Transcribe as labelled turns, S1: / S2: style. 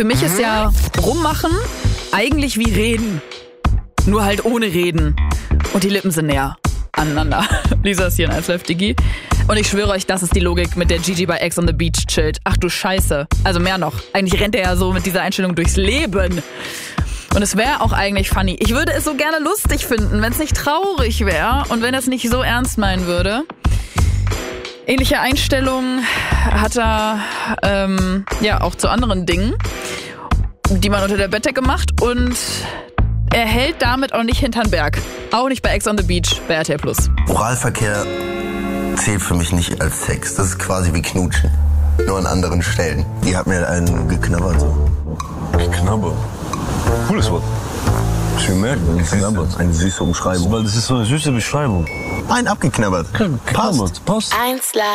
S1: für mich ist ja rummachen eigentlich wie reden. Nur halt ohne reden. Und die Lippen sind näher aneinander. Lisa ist hier in 1Live Digi. Und ich schwöre euch, das ist die Logik, mit der Gigi bei Ex on the Beach chillt. Ach du Scheiße. Also mehr noch. Eigentlich rennt er ja so mit dieser Einstellung durchs Leben. Und es wäre auch eigentlich funny. Ich würde es so gerne lustig finden, wenn es nicht traurig wäre und wenn er es nicht so ernst meinen würde. Ähnliche Einstellungen hat er ja auch zu anderen Dingen, die man unter der Bettdecke macht. Und er hält damit auch nicht hinterm Berg. Auch nicht bei Ex on the Beach bei RTL+.
S2: Oralverkehr zählt für mich nicht als Sex. Das ist quasi wie Knutschen. Nur an anderen Stellen. Die hat mir einen geknabbert. So.
S3: Geknabbert? Cooles Wort.
S2: Schön merken, geknabbert. Eine süße Umschreibung.
S3: Weil das ist so eine süße Beschreibung.
S2: Ein abgeknabbert.
S3: Passt.
S4: 1Live.